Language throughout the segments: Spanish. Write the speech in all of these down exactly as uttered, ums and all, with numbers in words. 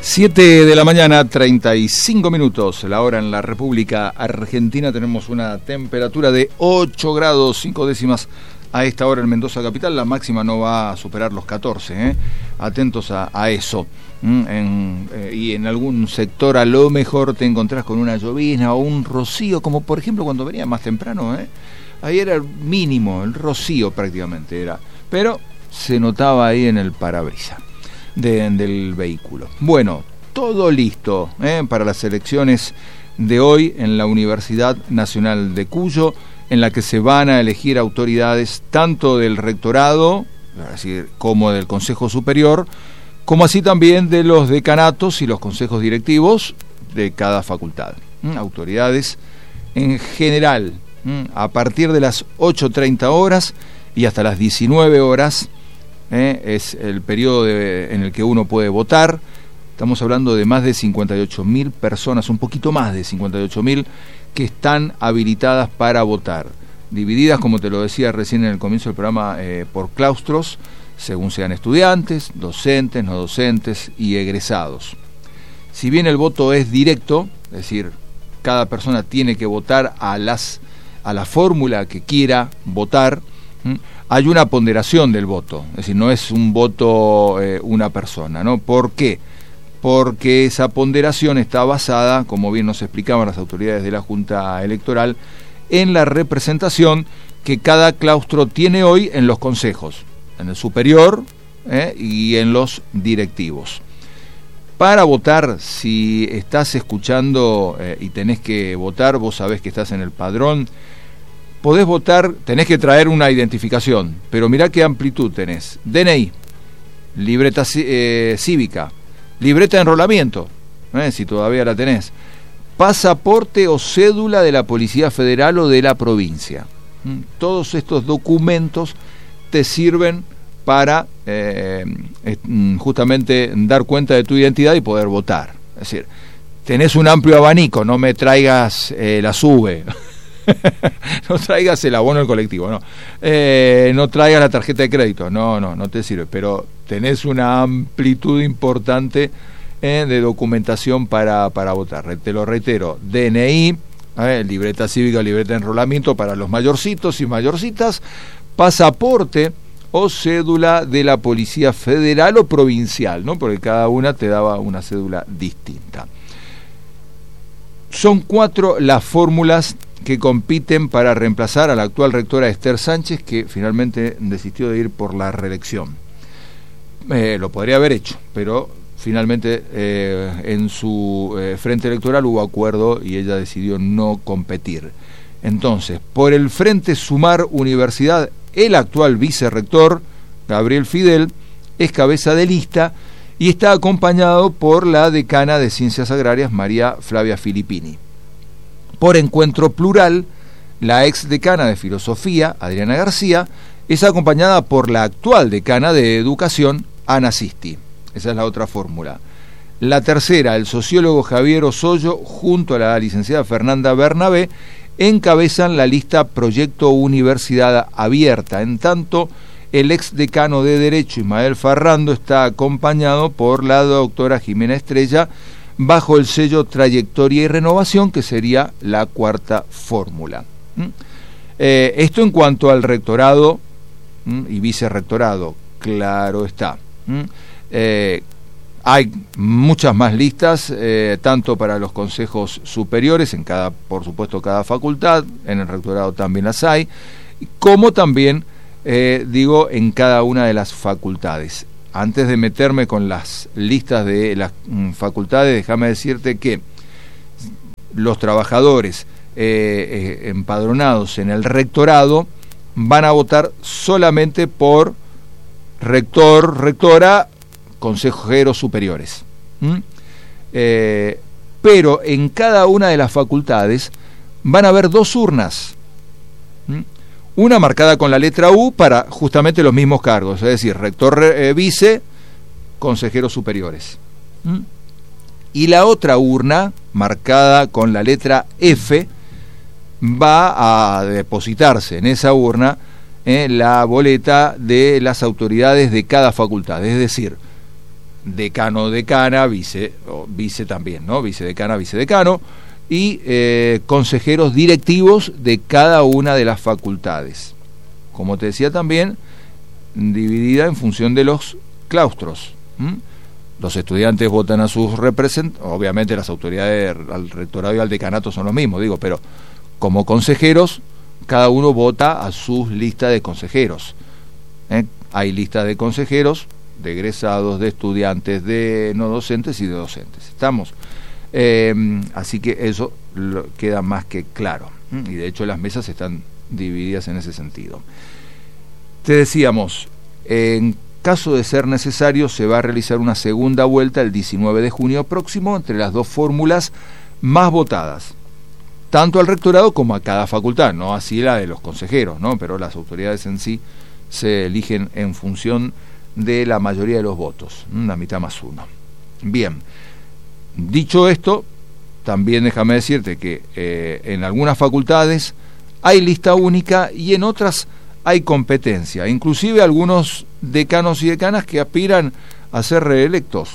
siete de la mañana, treinta y cinco minutos, la hora en la República Argentina. Tenemos una temperatura de ocho grados cinco décimas a esta hora en Mendoza capital. La máxima no va a superar los catorce, ¿eh? Atentos a, a eso. ¿Mm? En, eh, y en algún sector a lo mejor te encontrás con una llovizna o un rocío, como por ejemplo cuando venía más temprano, ¿eh? Ahí era el mínimo, el rocío prácticamente era, pero se notaba ahí en el parabrisas de, del vehículo. Bueno, todo listo, ¿eh? Para las elecciones de hoy en la Universidad Nacional de Cuyo, en la que se van a elegir autoridades tanto del rectorado, es decir, como del Consejo Superior, como así también de los decanatos y los consejos directivos de cada facultad. ¿Mm? Autoridades en general, ¿Mm? a partir de las ocho treinta horas y hasta las diecinueve horas, ¿eh? es el periodo de, en el que uno puede votar. Estamos hablando de más de cincuenta y ocho mil personas, un poquito más de cincuenta y ocho mil, que están habilitadas para votar, divididas, como te lo decía recién en el comienzo del programa, eh, por claustros, según sean estudiantes, docentes, no docentes y egresados. Si bien el voto es directo, es decir, cada persona tiene que votar a las a la fórmula que quiera votar, ¿m? Hay una ponderación del voto, es decir, no es un voto eh, una persona, ¿no? ¿Por qué? Porque esa ponderación está basada, como bien nos explicaban las autoridades de la Junta Electoral, en la representación que cada claustro tiene hoy en los consejos, en el superior eh, y en los directivos. Para votar, si estás escuchando eh, y tenés que votar, vos sabés que estás en el padrón, podés votar, tenés que traer una identificación, pero mirá qué amplitud tenés: D N I, libreta eh, cívica, libreta de enrolamiento, ¿eh? si todavía la tenés, pasaporte o cédula de la Policía Federal o de la provincia. ¿Mm? Todos estos documentos te sirven para eh, justamente dar cuenta de tu identidad y poder votar. Es decir, tenés un amplio abanico, no me traigas eh, la SUBE, no traigas el abono del colectivo, no, eh, no traigas la tarjeta de crédito, no, no, no te sirve, pero tenés una amplitud importante eh, de documentación para, para votar. Te lo reitero: D N I, eh, libreta cívica, libreta de enrolamiento para los mayorcitos y mayorcitas, pasaporte o cédula de la Policía Federal o provincial, ¿no? Porque cada una te daba una cédula distinta. Son cuatro las fórmulas que compiten para reemplazar a la actual rectora Esther Sánchez, que finalmente desistió de ir por la reelección. Eh, lo podría haber hecho, pero finalmente eh, en su eh, frente electoral hubo acuerdo y ella decidió no competir. Entonces, por el Frente Sumar Universidad, el actual vicerrector, Gabriel Fidel, es cabeza de lista y está acompañado por la decana de Ciencias Agrarias, María Flavia Filippini. Por Encuentro Plural, la ex decana de Filosofía, Adriana García, es acompañada por la actual decana de Educación, Ana Sisti. Esa es la otra fórmula. La tercera, el sociólogo Javier Osoyo, junto a la licenciada Fernanda Bernabé, encabezan la lista Proyecto Universidad Abierta. En tanto, el ex decano de Derecho, Ismael Farrando, está acompañado por la doctora Jimena Estrella, bajo el sello Trayectoria y Renovación, que sería la cuarta fórmula. ¿Mm? Eh, esto en cuanto al rectorado ¿Mm? y vicerrectorado, claro está. ¿Mm? Eh, hay muchas más listas, eh, tanto para los consejos superiores, en cada, por supuesto, cada facultad, en el rectorado también las hay, como también, eh, digo, en cada una de las facultades. Antes de meterme con las listas de las mm, facultades, déjame decirte que los trabajadores eh, eh, empadronados en el rectorado van a votar solamente por rector, rectora, consejeros superiores. ¿Mm? Eh, pero en cada una de las facultades van a haber dos urnas. ¿Mm? Una marcada con la letra U para justamente los mismos cargos, es decir, rector, eh, vice, consejeros superiores. ¿Mm? Y la otra urna, marcada con la letra F, va a depositarse en esa urna eh, la boleta de las autoridades de cada facultad. Es decir, decano, decana, vice, o vice también, ¿no? Vicedecana, vicedecano, y eh, consejeros directivos de cada una de las facultades. Como te decía también, dividida en función de los claustros. ¿Mm? Los estudiantes votan a sus representantes, obviamente las autoridades al rectorado y al decanato son los mismos, digo, pero como consejeros, cada uno vota a sus listas de consejeros. ¿Eh? Hay listas de consejeros, de egresados, de estudiantes, de no docentes y de docentes. ¿Estamos? Eh, así que eso lo, queda más que claro. Y de hecho las mesas están divididas en ese sentido. Te decíamos, en caso de ser necesario, se va a realizar una segunda vuelta el diecinueve de junio próximo entre las dos fórmulas más votadas, tanto al rectorado como a cada facultad, no así la de los consejeros, ¿no? Pero las autoridades en sí se eligen en función de la mayoría de los votos, la mitad más uno. Bien, dicho esto, también déjame decirte que eh, en algunas facultades hay lista única y en otras hay competencia, inclusive algunos decanos y decanas que aspiran a ser reelectos.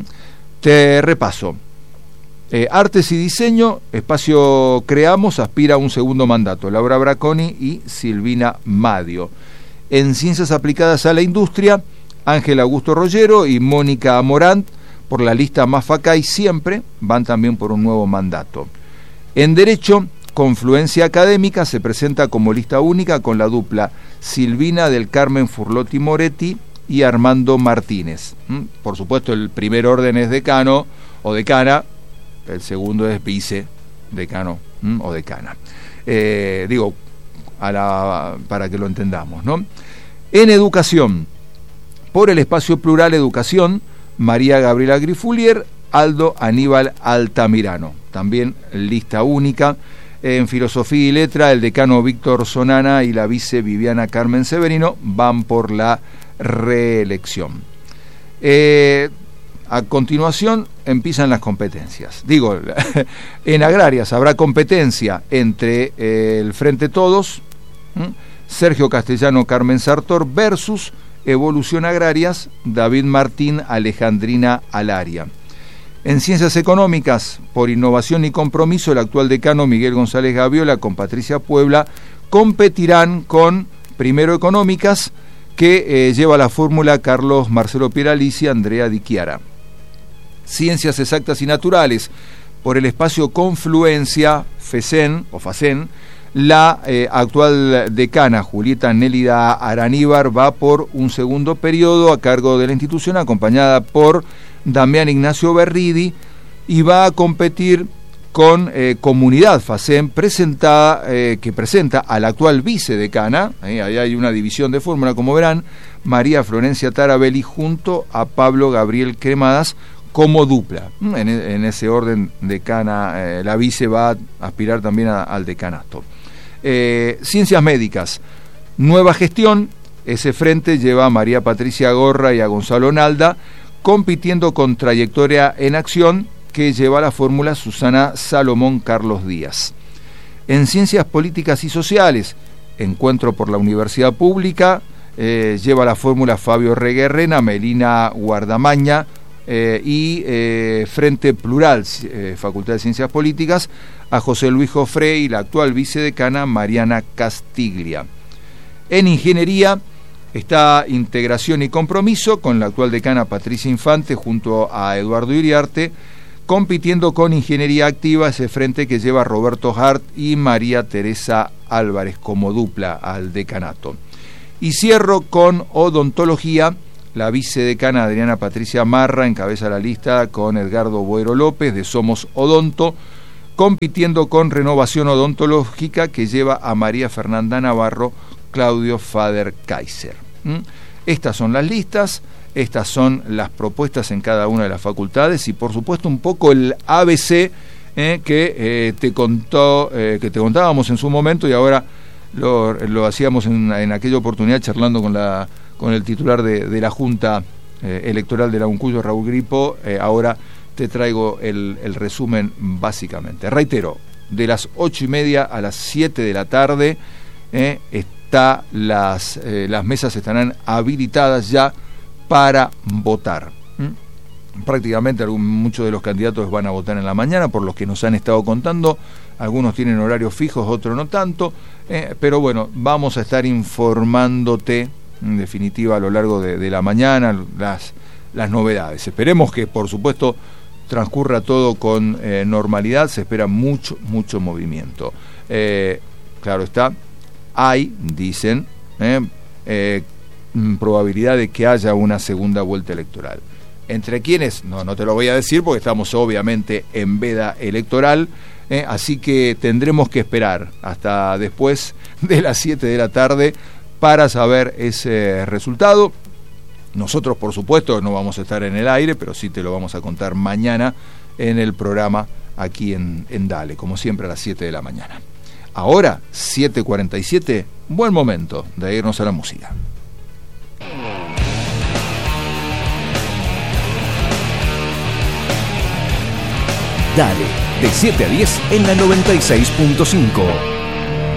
Te repaso. Eh, Artes y Diseño, Espacio Creamos, aspira a un segundo mandato, Laura Braconi y Silvina Madio. En Ciencias Aplicadas a la Industria, Ángel Augusto Rollero y Mónica Morant, por la lista Mafacay siempre, van también por un nuevo mandato. En Derecho, Confluencia Académica se presenta como lista única con la dupla Silvina del Carmen Furlotti Moretti y Armando Martínez. Por supuesto, el primer orden es decano o decana, el segundo es vice decano o decana. Eh, digo, a la, para que lo entendamos, ¿no? En Educación, por el Espacio Plural Educación, María Gabriela Grifulier, Aldo Aníbal Altamirano, también lista única. En Filosofía y Letra, el decano Víctor Sonana y la vice Viviana Carmen Severino van por la reelección. Eh, a continuación empiezan las competencias. Digo, en Agrarias habrá competencia entre eh, el Frente Todos, ¿m? Sergio Castellano, Carmen Sartor, versus Evolución Agrarias, David Martín, Alejandrina Alaria. En Ciencias Económicas, por Innovación y Compromiso, el actual decano Miguel González Gaviola con Patricia Puebla competirán con Primero Económicas, que eh, lleva la fórmula Carlos Marcelo Pieralici y Andrea Di Chiara. Ciencias Exactas y Naturales, por el Espacio Confluencia, FECEN o FACEN, la eh, actual decana Julieta Nélida Araníbar va por un segundo periodo a cargo de la institución, acompañada por Damián Ignacio Berridi, y va a competir con eh, Comunidad FACEN, presentada, eh, que presenta a la actual vicedecana, eh, ahí hay una división de fórmula, como verán, María Florencia Tarabelli, junto a Pablo Gabriel Cremadas, como dupla. En, en ese orden, decana, eh, la vice va a aspirar también a, al decanato. Eh, Ciencias Médicas, Nueva Gestión, ese frente lleva a María Patricia Gorra y a Gonzalo Nalda, compitiendo con Trayectoria en Acción, que lleva la fórmula Susana Salomón Carlos Díaz. En Ciencias Políticas y Sociales, Encuentro por la Universidad Pública, eh, lleva la fórmula Fabio Reguerrena, Melina Guardamaña, eh, y eh, Frente Plural, eh, Facultad de Ciencias Políticas, a José Luis Jofré y la actual vicedecana Mariana Castiglia. En Ingeniería está Integración y Compromiso, con la actual decana Patricia Infante junto a Eduardo Iriarte, compitiendo con Ingeniería Activa, ese frente que lleva Roberto Hart y María Teresa Álvarez como dupla al decanato. Y cierro con Odontología, la vicedecana Adriana Patricia Marra encabeza la lista con Edgardo Boero López de Somos Odonto, compitiendo con Renovación Odontológica, que lleva a María Fernanda Navarro, Claudio Fader Kaiser. ¿Mm? Estas son las listas, estas son las propuestas en cada una de las facultades y por supuesto un poco el A B C eh, que eh, te contó, eh, que te contábamos en su momento y ahora lo, lo hacíamos en, en aquella oportunidad charlando con la con el titular de, de la Junta eh, Electoral de la Uncuyo, Raúl Gripo. Eh, ahora te traigo el, el resumen básicamente. Reitero, de las ocho y media a las siete de la tarde eh, está las, eh, las mesas estarán habilitadas ya para votar. ¿Mm? prácticamente algún, muchos de los candidatos van a votar en la mañana, por los que nos han estado contando. Algunos tienen horarios fijos, otros no tanto, eh, pero bueno, vamos a estar informándote en definitiva a lo largo de, de la mañana las, las novedades. Esperemos que por supuesto transcurra todo con eh, normalidad, se espera mucho, mucho movimiento. Eh, claro está, hay, dicen, eh, eh, probabilidad de que haya una segunda vuelta electoral. ¿Entre quiénes? No, no te lo voy a decir porque estamos obviamente en veda electoral, eh, así que tendremos que esperar hasta después de las siete de la tarde para saber ese resultado. Nosotros, por supuesto, no vamos a estar en el aire, pero sí te lo vamos a contar mañana en el programa aquí en, en Dale, como siempre a las siete de la mañana. Ahora, siete cuarenta y siete, buen momento de irnos a la música. Dale, de siete a diez en la noventa y seis punto cinco.